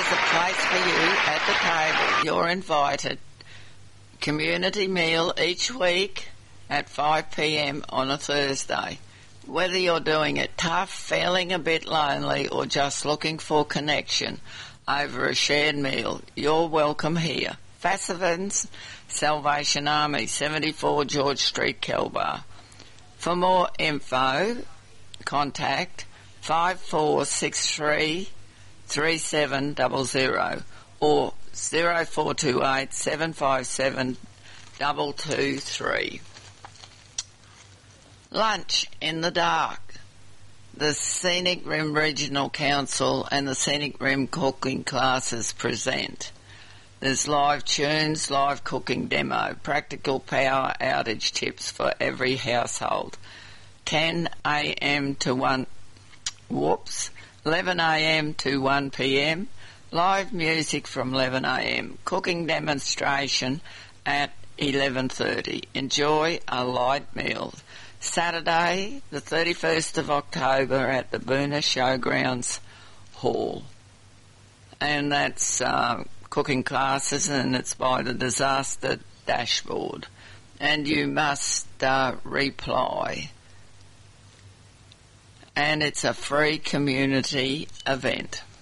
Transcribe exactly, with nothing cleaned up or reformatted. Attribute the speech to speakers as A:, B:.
A: There's a place for you at the table. You're invited. Community meal each week at five p m on a Thursday. Whether you're doing it tough, feeling a bit lonely, or just looking for connection over a shared meal, you're welcome here. Fassivans Salvation Army, seventy-four George Street, Kelbar. For more info, contact five four six three, three seven zero zero or zero four two eight, seven five seven, two two three. Lunch in the Dark. The Scenic Rim Regional Council and the Scenic Rim cooking classes present. There's live tunes, live cooking demo, practical power outage tips for every household. ten a m to one, whoops, eleven a m to one p m, live music from eleven a m, cooking demonstration at eleven thirty. Enjoy a light meal. Saturday, the thirty-first of October at the Boonah Showgrounds Hall. And that's uh, cooking classes, and it's by the Disaster Dashboard. And you must uh, reply. And it's a free community event.